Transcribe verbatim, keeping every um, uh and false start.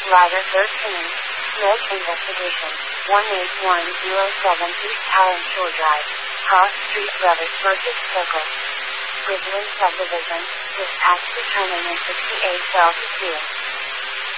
Rider thirteen. Smith Investigation. one eight one zero seven East Highland Shore Drive. Cross Street Brothers versus Circle. Bridgeland Subdivision. Dispatch returning in sixty-eight Delta two.